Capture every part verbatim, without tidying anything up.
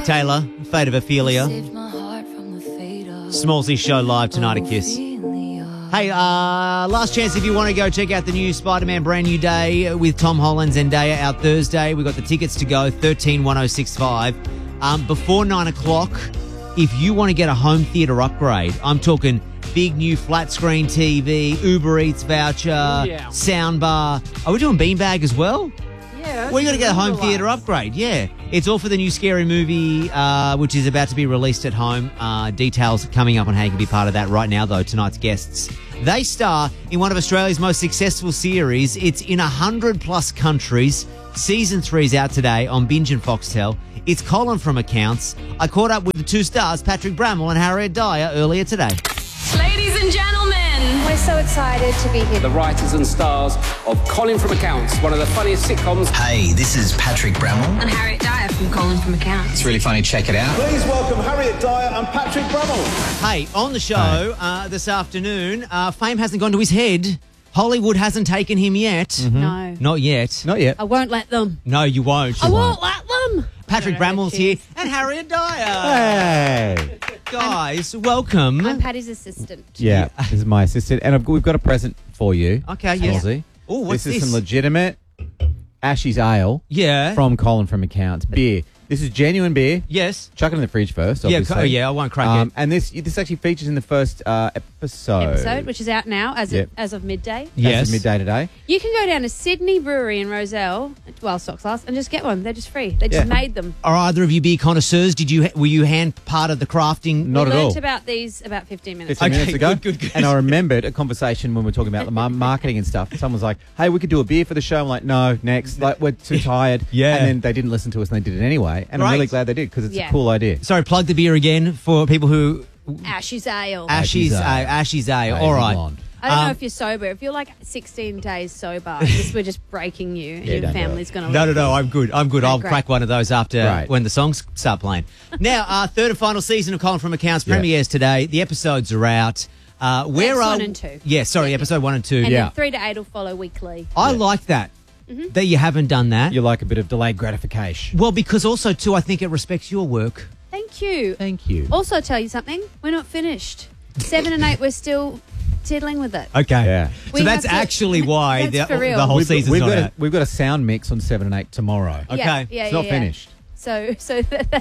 Taylor, Fate of Ophelia. Smallsy show live tonight at Kiss. Hey, uh, last chance if you want to go check out the new Spider-Man Brand New Day with Tom Holland, Zendaya out Thursday. We've got the tickets to go, thirteen one oh six five. Um, before nine o'clock, if you want to get a home theatre upgrade, I'm talking big new flat screen T V, Uber Eats voucher, yeah. soundbar. Are we doing beanbag as well? Yeah. We're going to get a home theatre upgrade, yeah. It's all for the new Scary Movie, uh, which is about to be released at home. Uh, details coming up on how you can be part of that right now, though. Tonight's guests, they star in one of Australia's most successful series. It's in one hundred plus countries. Season three's out today on Binge and Foxtel. It's Colin from Accounts. I caught up with the two stars, Patrick Brammall and Harriet Dyer, earlier today. Ladies and gentlemen, we're so excited to be here. The writers and stars of Colin from Accounts, one of the funniest sitcoms. Hey, this is Patrick Brammall. And Harriet Dyer from Colin from Accounts. It's really funny, check it out. Please welcome Harriet Dyer and Patrick Brammall. Hey, on the show uh, this afternoon, uh, fame hasn't gone to his head. Hollywood hasn't taken him yet. Mm-hmm. No. Not yet. Not yet. I won't let them. No, you won't. I You won't let them. Patrick Brammall's here and Harriet Dyer. Hey. Guys, welcome. I'm Patty's assistant. Yeah, this is my assistant. And I've, we've got a present for you. Okay, yes. Aussie. Oh, what's this? this? is some legitimate Ashes Ale Yeah. from Colin from Accounts. Beer. This is genuine beer. Yes. Chuck it in the fridge first, Yeah, obviously. co- yeah, I won't crack Um, it. And this this actually features in the first uh, episode. Episode, which is out now as Yep. of, as of midday. As of Yes. midday today. You can go down to Sydney Brewery in Roselle, while stocks last, and just get one. They're just free. They just Yeah. made them. Are either of you beer connoisseurs? Did you were you hand part of the crafting? Not we at learnt all. about these about fifteen minutes fifteen ago. minutes ago. good, good, good. And I remembered a conversation when we were talking about the mar- marketing and stuff. Someone was like, hey, we could do a beer for the show. I'm like, no, next. Like, we're too tired. Yeah. And then they didn't listen to us and they did it anyway. And Right. I'm really glad they did because it's Yeah. a cool idea. Sorry, plug the beer again for people who Ashes Ale. Ashes Ashes Ale. Ale. Ashes Ale. Hazy All right. blonde. I don't know Um, if you're sober. If you're like sixteen days sober, this, we're just breaking you. and Yeah, your don't do family's going to No, no, no. I'm good. I'm good. Okay, I'll great. crack one of those after Right. when the songs start playing. Now, uh, third and final season of Colin from Accounts Yeah. premieres today. The episodes are out. Uh, where That's are one and two. Yeah, sorry, Yeah. episode one and two. And Yeah. then three to eight will follow weekly. I like that. Mm-hmm. That you haven't done that. You like a bit of delayed gratification. Well, because also too, I think it respects your work. Thank you. Thank you. Also, tell you something. We're not finished. Seven and eight, we're still tiddling with it. Okay. Yeah. So We that's have to- actually why That's the, for real. the whole We've, season's we've not got out. a, we've got a sound mix on seven and eight tomorrow. Okay. Yeah, yeah, It's yeah, not yeah. finished. So, so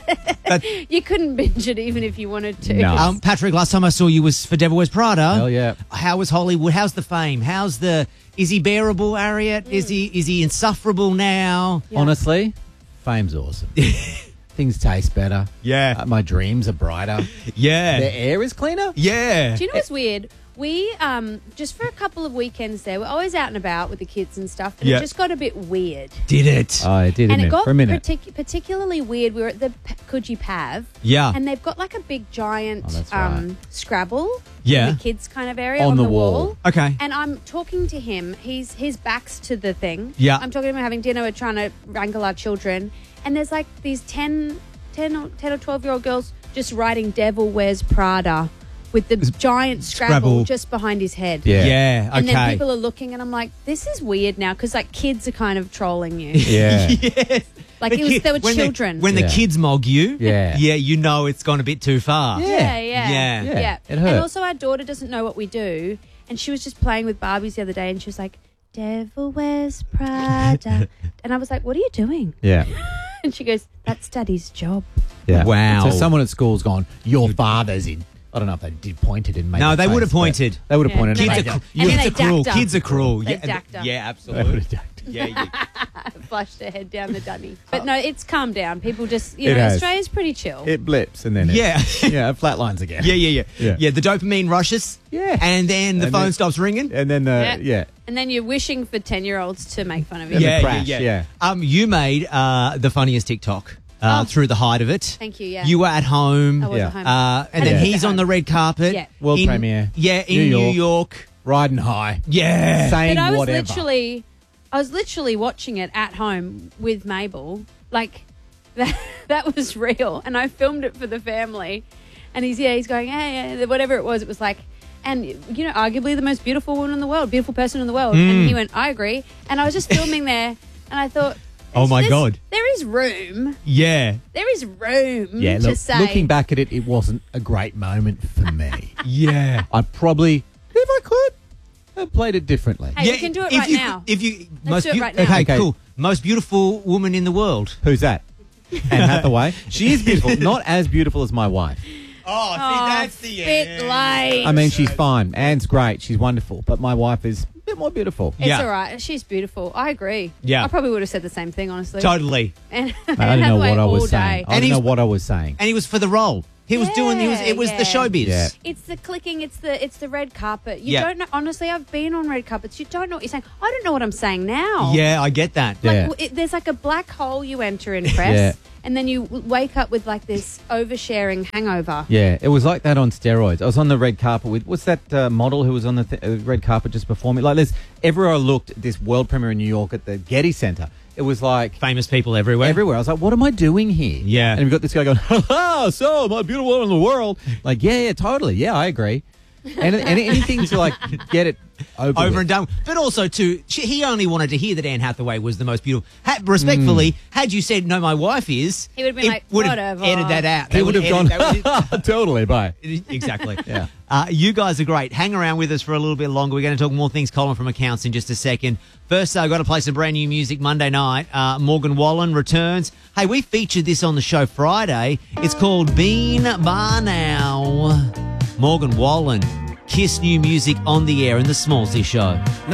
you couldn't binge it even if you wanted to. No. Um, Patrick, last time I saw you was for Devil Wears Prada. Hell yeah. How was Hollywood? How's the fame? How's the? Is he bearable, Harriet? Is he? Is he insufferable now? Yeah. Honestly, fame's awesome. Things taste better. Yeah. Uh, my dreams are brighter. Yeah. The air is cleaner. Yeah. Do you know what's weird? We, um, just for a couple of weekends there, we're always out and about with the kids and stuff, and Yeah. it just got a bit weird. Did it? Oh, it did, and didn't it it? got For a minute. partic- particularly weird. We were at the P- Coogee Pav, yeah. and they've got like a big giant Oh, that's um, right. Scrabble Yeah. in the kids kind of area On on, the the, wall. wall. Okay. And I'm talking to him. He's his back's to the thing. Yeah. I'm talking to him having dinner. We're trying to wrangle our children, and there's like these ten, ten or ten or twelve year old girls just writing "Devil Wears Prada" with the giant Scrabble, Scrabble. just behind his head. Yeah. Yeah. And Okay. then people are looking, and I'm like, this is weird now because like kids are kind of trolling you. Yeah. yes. Like The it was, kid- they were when the- children. when Yeah. the kids mog you, Yeah. yeah, you know it's gone a bit too far. Yeah. Yeah, yeah, Yeah. yeah. Yeah, it And hurt. also, our daughter doesn't know what we do, and she was just playing with Barbies the other day, and she was like, "Devil Wears Prada," and I was like, "What are you doing?" Yeah. And she goes, "That's Daddy's job." Yeah. Wow. So someone at school's gone, your father's in. I don't know if they did pointed and made No, that they would have face, but pointed. They would have Yeah. pointed. Kids and are made cr- that- And then Kids they are cruel. dacked her. Kids are cruel. They yeah, dacked her. yeah, They would absolutely. have dacked. yeah, yeah. Flushed her head down the dunny. But no, it's calmed down. People just, you It know, has. Australia's pretty chill. It blips and then it, Yeah. yeah, it flatlines again. Yeah, yeah, yeah, Yeah. yeah. The dopamine rushes. Yeah. And then the And phone then- stops ringing. And then, uh, Yeah. yeah. And then you're wishing for ten-year-olds to make fun of you. And the yeah, crash, yeah, yeah. Um, you made uh, the funniest TikTok uh, Oh. through the height of it. Thank you, yeah. You were at home. I was Yeah. at home. Uh, and I then did he's at on the home. red carpet. Yeah. World in- premiere. Yeah, in New New York. York. Riding high. Yeah. Saying But I was whatever. literally, I was literally watching it at home with Mabel. Like, that, that was real. And I filmed it for the family. And he's, yeah, he's going, hey, hey, whatever it was. It was like, and, you know, arguably the most beautiful woman in the world, beautiful person in the world. Mm. And he went, I agree. And I was just filming there. And I thought, Oh, my There's- God. There is room. Yeah. There is room Yeah, to look, say. looking back at it, it wasn't a great moment for me. Yeah. I probably, if I could, have played it differently. Hey, we can do it if right you, now. If you, Let's do it beau- right now. Okay, Okay. cool. Most beautiful woman in the world. Who's that? Anne Hathaway. She is beautiful. Not as beautiful as my wife. Oh, see, Oh, that's the bit late. I mean, she's fine. Anne's great. She's wonderful. But my wife is a bit more beautiful. It's Yeah. all right. She's beautiful. I agree. Yeah. I probably would have said the same thing, honestly. Totally. And, Mate, I didn't know what I all was day. saying. I And didn't know he's- what I was saying. And he was for the role. He was doing. He was. It was Yeah, the yeah. showbiz. Yeah. It's the clicking. It's the it's the red carpet. You Yeah. don't know. Honestly, I've been on red carpets. You don't know what you're saying. I don't know what I'm saying now. Yeah, I get that. Yeah. Like, w- it, there's like a black hole you enter in press, Yeah. and then you w- wake up with like this oversharing hangover. Yeah, it was like that on steroids. I was on the red carpet with, what's that uh, model who was on the th- uh, red carpet just before me? Like, there's, everywhere I looked at this world premiere in New York at the Getty Center, it was like Famous people everywhere. everywhere. I was like, what am I doing here? Yeah. And we've got this guy going, ha ha, so my beautiful woman in the world. Like, yeah, yeah, totally. Yeah, I agree. And, and anything to like get it over, Over with. and done. But also, too, she, he only wanted to hear that Anne Hathaway was the most beautiful. Ha- respectfully, Mm. had you said, no, my wife is, He would've been it like, would have whatever. edited that out. He They would have edit- gone, that would- totally, bye. Exactly. Yeah. Uh, you guys are great. Hang around with us for a little bit longer. We're going to talk more things, Colin, from accounts in just a second. First, I've got to play some brand new music Monday night. Uh, Morgan Wallen returns. Hey, we featured this on the show Friday. It's called Bean Bar Now. Morgan Wallen. Kiss new music on the air in the Smallsy Show.